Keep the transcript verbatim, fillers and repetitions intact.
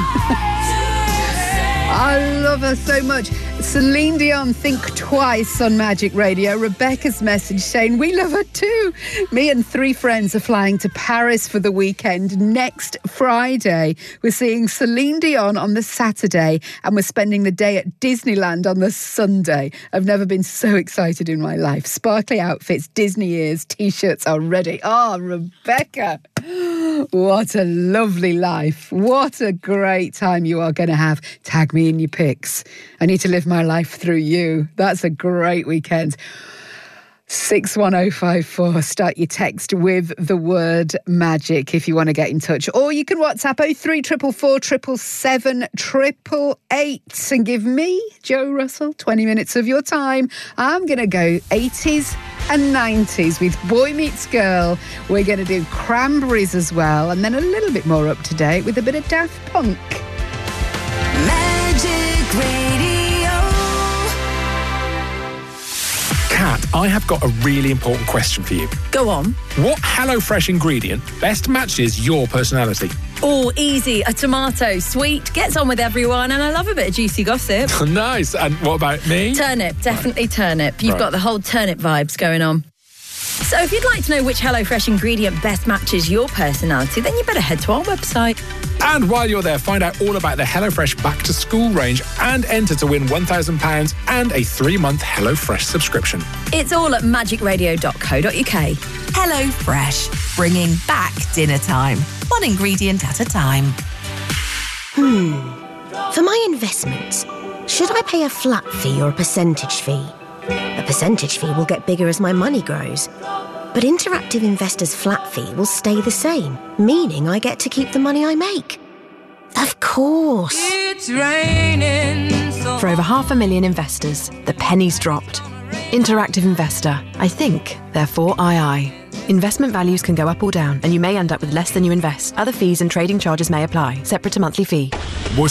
I love her so much. Celine Dion, Think Twice on Magic Radio. Rebecca's message saying, we love her too. Me and three friends are flying to Paris for the weekend next Friday. We're seeing Celine Dion on the Saturday and we're spending the day at Disneyland on the Sunday. I've never been so excited in my life. Sparkly outfits, Disney ears, T-shirts are ready. Oh, Rebecca, what a lovely life. What a great time you are going to have. Tag me in your pics. I need to live my life through you. That's a great weekend. six one oh five four. Start your text with the word magic if you want to get in touch. Or you can WhatsApp oh three four four, seven seven seven, eight eight eight and give me, Joe Russell, twenty minutes of your time. I'm going to go eighties and nineties with Boy Meets Girl. We're going to do Cranberries as well, and then a little bit more up to date with a bit of Daft Punk. Magic Radio. Kat, I have got a really important question for you. Go on. What HelloFresh ingredient best matches your personality? Oh, easy. A tomato. Sweet, gets on with everyone, and I love a bit of juicy gossip. Nice. And what about me? Turnip. Definitely turnip. You've Right. got the whole turnip vibes going on. So if you'd like to know which HelloFresh ingredient best matches your personality, then you better head to our website. And while you're there, find out all about the HelloFresh Back to School range and enter to win one thousand pounds and a three-month HelloFresh subscription. It's all at magic radio dot co dot uk. Hello Fresh, bringing back dinner time. One ingredient at a time. For my investments, should I pay a flat fee or a percentage fee? A percentage fee will get bigger as my money grows. But Interactive Investor's flat fee will stay the same, meaning I get to keep the money I make. Of course. It's raining. So For over half a million investors, the penny's dropped. Interactive Investor. I think, therefore I I. Investment values can go up or down, and you may end up with less than you invest. Other fees and trading charges may apply, separate to monthly fee. Was